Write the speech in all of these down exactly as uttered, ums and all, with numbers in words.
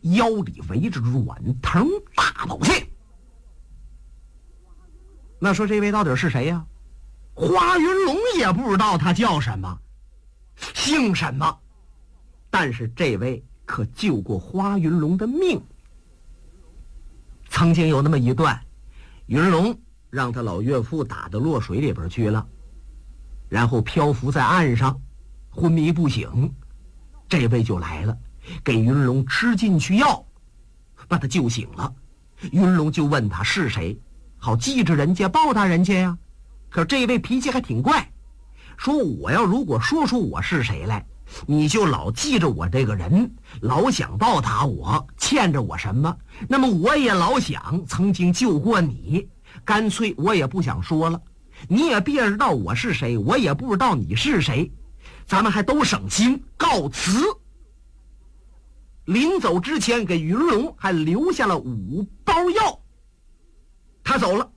腰里围着软藤大宝剑。那说这位到底是谁呀？花云龙也不知道他叫什么，姓什么，但是这位可救过花云龙的命。曾经有那么一段，云龙让他老岳父打到落水里边去了，然后漂浮在岸上昏迷不醒，这位就来了，给云龙吃进去药，把他救醒了。云龙就问他是谁，好记着人家报答人家呀。可这位脾气还挺怪，说我要如果说出我是谁来，你就老记着我这个人，老想报答我，欠着我什么，那么我也老想曾经救过你，干脆我也不想说了，你也别知道我是谁，我也不知道你是谁，咱们还都省心，告辞。临走之前给云龙还留下了五包药，他走了。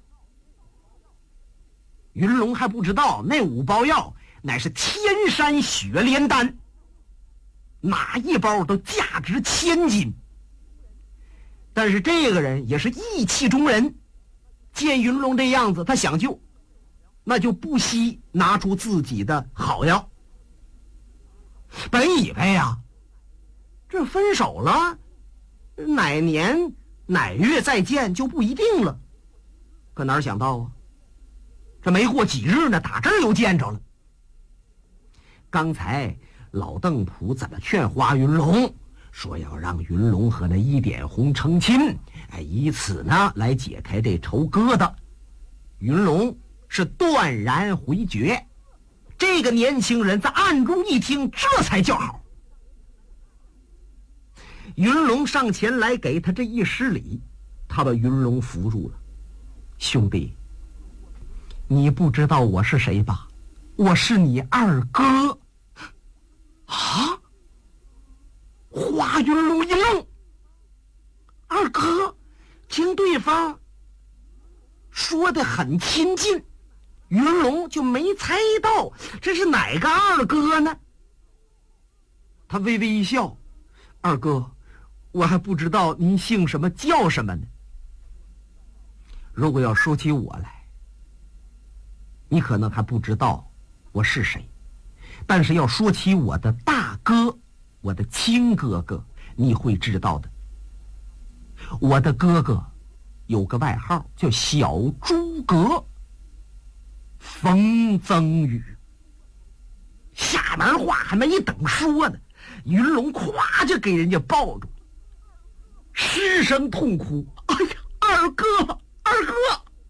云龙还不知道那五包药乃是天山雪莲丹，哪一包都价值千金。但是这个人也是义气中人，见云龙这样子，他想救，那就不惜拿出自己的好药。本以为啊，这分手了，哪年哪月再见就不一定了，可哪想到啊，这没过几日呢，打这儿又见着了。刚才老邓普怎么劝花云龙，说要让云龙和那一点红成亲，哎，以此呢来解开这仇疙瘩。云龙是断然回绝。这个年轻人在暗中一听，这才叫好。云龙上前来给他这一施礼，他把云龙扶住了。兄弟，你不知道我是谁吧？我是你二哥。啊！花云龙一愣，二哥，听对方说得很亲近，云龙就没猜到这是哪个二哥呢？他微微一笑，二哥，我还不知道您姓什么叫什么呢。如果要说起我来，你可能还不知道我是谁，但是要说起我的大哥，我的亲哥哥，你会知道的。我的哥哥有个外号叫小诸葛，冯增宇。下门话还没等说呢，云龙咵就给人家抱住，失声痛哭：“哎呀，二哥，二哥！”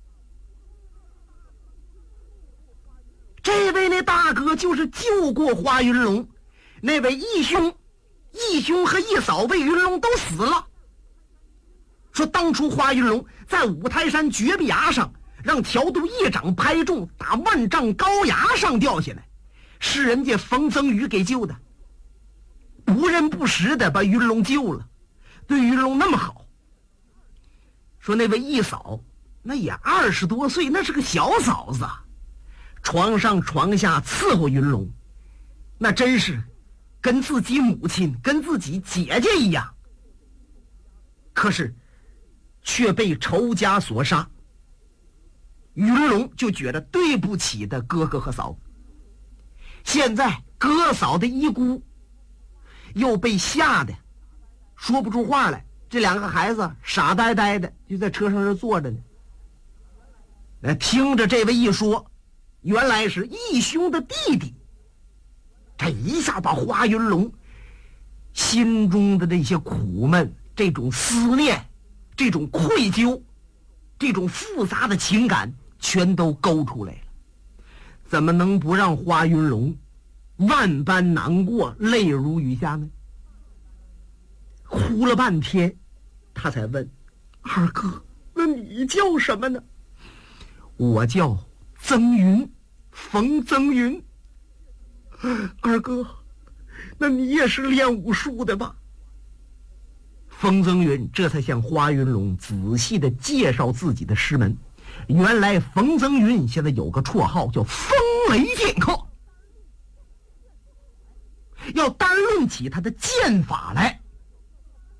这位那大哥就是救过花云龙那位义兄，义兄和义嫂被云龙都死了。说当初花云龙在五台山绝壁崖上让调度一掌拍中，打万丈高崖上掉下来，是人家冯增宇给救的，不认不识的把云龙救了，对云龙那么好。说那位义嫂那也二十多岁，那是个小嫂子，床上床下伺候云龙，那真是跟自己母亲跟自己姐姐一样，可是却被仇家所杀。云龙就觉得对不起的哥哥和嫂子，现在哥嫂的遗孤又被吓得说不出话来，这两个孩子傻呆呆的就在车上这坐着呢。呃，听着这位一说，原来是义兄的弟弟，这一下把花云龙心中的这些苦闷，这种思念，这种愧疚，这种复杂的情感全都勾出来了。怎么能不让花云龙万般难过，泪如雨下呢？哭了半天，他才问：“二哥，那你叫什么呢？”“我叫曾云，冯曾云。”“二哥，那你也是练武术的吧？”冯曾云这才向花云龙仔细的介绍自己的师门。原来冯曾云现在有个绰号叫风雷剑客，要单论起他的剑法来，